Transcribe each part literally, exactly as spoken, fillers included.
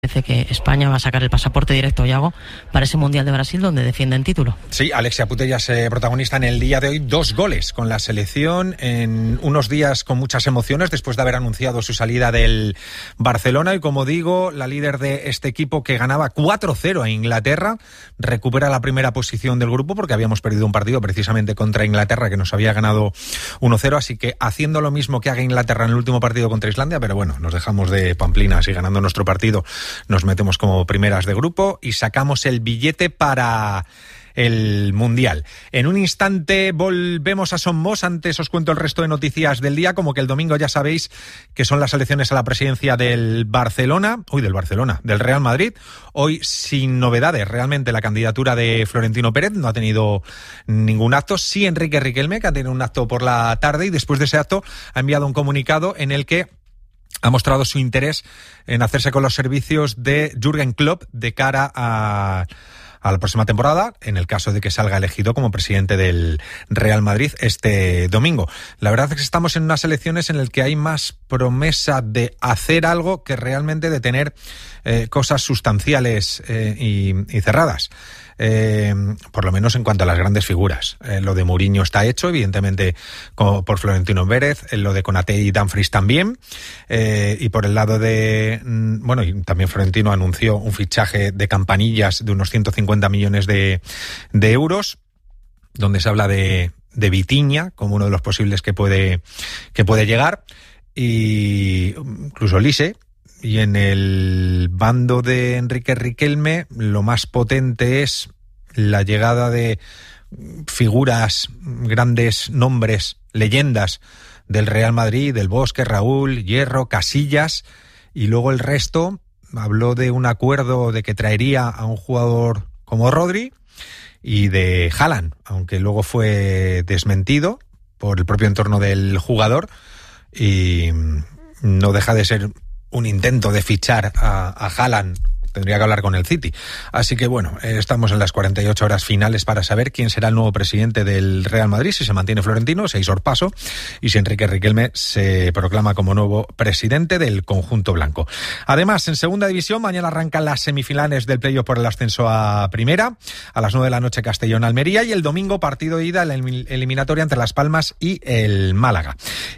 Parece que España va a sacar el pasaporte directo, Yago, para ese Mundial de Brasil donde defienden título. Sí, Alexia Putellas, eh, protagonista en el día de hoy, dos goles con la selección en unos días con muchas emociones después de haber anunciado su salida del Barcelona y, como digo, la líder de este equipo que ganaba cuatro cero a Inglaterra recupera la primera posición del grupo porque habíamos perdido un partido precisamente contra Inglaterra que nos había ganado uno cero, así que haciendo lo mismo que haga Inglaterra en el último partido contra Islandia, pero bueno, nos dejamos de pamplinas y ganando nuestro partido nos metemos como primeras de grupo y sacamos el billete para el Mundial. En un instante volvemos a Somos. Antes os cuento el resto de noticias del día, como que el domingo ya sabéis que son las elecciones a la presidencia del Barcelona, uy, del Barcelona, del Real Madrid. Hoy sin novedades, realmente la candidatura de Florentino Pérez no ha tenido ningún acto. Sí, Enrique Riquelme, que ha tenido un acto por la tarde y después de ese acto ha enviado un comunicado en el que ha mostrado su interés en hacerse con los servicios de Jürgen Klopp de cara a, a la próxima temporada, en el caso de que salga elegido como presidente del Real Madrid este domingo. La verdad es que estamos en unas elecciones en las que hay más promesa de hacer algo que realmente de tener eh, cosas sustanciales eh, y, y cerradas. Eh, por lo menos en cuanto a las grandes figuras. Eh, lo de Mourinho está hecho, evidentemente, como por Florentino Pérez, eh, lo de Konaté y Dumfries también, eh, y por el lado de, mm, bueno, y también Florentino anunció un fichaje de Campanillas de unos ciento cincuenta millones de, de euros, donde se habla de, de Vitinha como uno de los posibles que puede, que puede llegar, y incluso Lise. Y en el bando de Enrique Riquelme, lo más potente es la llegada de figuras, grandes nombres, leyendas del Real Madrid, del Bosque, Raúl, Hierro, Casillas, y luego el resto habló de un acuerdo de que traería a un jugador como Rodri y de Haaland, aunque luego fue desmentido por el propio entorno del jugador y no deja de ser un intento de fichar a, a Haaland. Tendría que hablar con el City. Así que bueno, estamos en las cuarenta y ocho horas finales para saber quién será el nuevo presidente del Real Madrid, si se mantiene Florentino, se hizo sorpaso, y si Enrique Riquelme se proclama como nuevo presidente del conjunto blanco. Además, en segunda división, mañana arrancan las semifinales del playoff por el ascenso a primera, a las nueve de la noche Castellón-Almería, y el domingo partido de ida, la eliminatoria entre Las Palmas y el Málaga.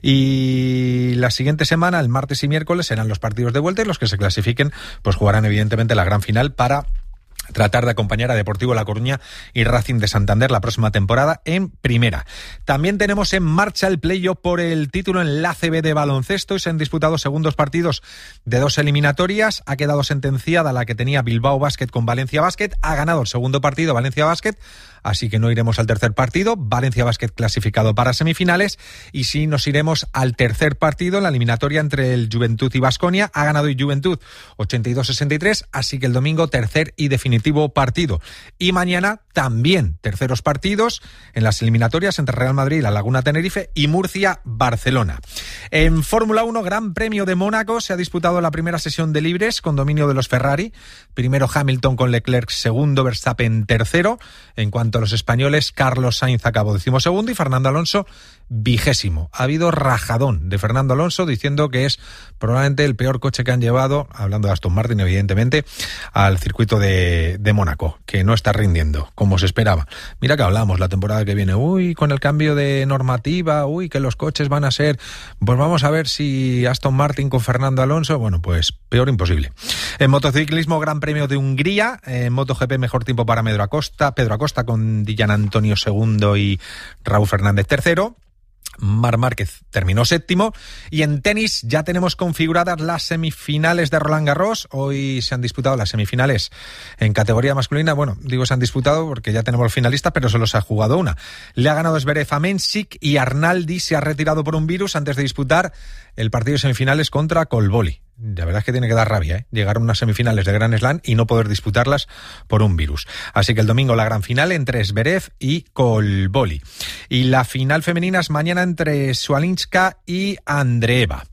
Y la siguiente semana, el martes y miércoles, serán los partidos de vuelta y los que se clasifiquen pues jugarán evidentemente la gran final para tratar de acompañar a Deportivo La Coruña y Racing de Santander la próxima temporada en primera. También tenemos en marcha el playoff por el título en la A C B de baloncesto y se han disputado segundos partidos de dos eliminatorias. Ha quedado sentenciada la que tenía Bilbao Basket con Valencia Basket. Ha ganado el segundo partido Valencia Basket, así que no iremos al tercer partido. Valencia Basket clasificado para semifinales, y sí nos iremos al tercer partido, la eliminatoria entre el Juventud y Baskonia. Ha ganado el Juventud ochenta y dos sesenta y tres, así que el domingo tercer y definitivo partido. Y mañana también terceros partidos en las eliminatorias entre Real Madrid, La Laguna Tenerife y Murcia Barcelona. En Fórmula uno, Gran Premio de Mónaco, se ha disputado la primera sesión de libres con dominio de los Ferrari. Primero Hamilton con Leclerc, segundo Verstappen tercero. En cuanto a los españoles, Carlos Sainz acabó decimosegundo y Fernando Alonso vigésimo. Ha habido rajadón de Fernando Alonso diciendo que es probablemente el peor coche que han llevado, hablando de Aston Martin evidentemente, al circuito de, de Mónaco, que no está rindiendo como se esperaba. Mira que hablamos la temporada que viene, uy, con el cambio de normativa, uy, que los coches van a ser, pues vamos a ver si Aston Martin con Fernando Alonso, bueno, pues peor imposible. En motociclismo, Gran Premio de Hungría, en MotoGP mejor tiempo para Pedro Acosta, Pedro Acosta con Dillan Antonio segundo y Raúl Fernández tercero. Marc Márquez terminó séptimo. Y en tenis ya tenemos configuradas las semifinales de Roland Garros. Hoy se han disputado las semifinales en categoría masculina. Bueno, digo se han disputado porque ya tenemos los finalistas, pero solo se ha jugado una. Le ha ganado Zverev a Mensik y Arnaldi se ha retirado por un virus antes de disputar el partido de semifinales contra Colboli. La verdad es que tiene que dar rabia, ¿eh? Llegar a unas semifinales de Grand Slam y no poder disputarlas por un virus. Así que el domingo la gran final entre Zverev y Colboli. Y la final femenina es mañana entre Swalinska y Andreeva.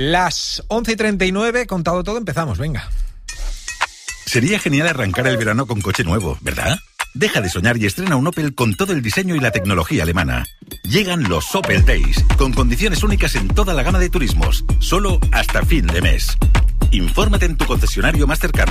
Las once y treinta y nueve, contado todo, empezamos, venga. Sería genial arrancar el verano con coche nuevo, ¿verdad? Deja de soñar y estrena un Opel con todo el diseño y la tecnología alemana. Llegan los Opel Days, con condiciones únicas en toda la gama de turismos, solo hasta fin de mes. Infórmate en tu concesionario más cercano.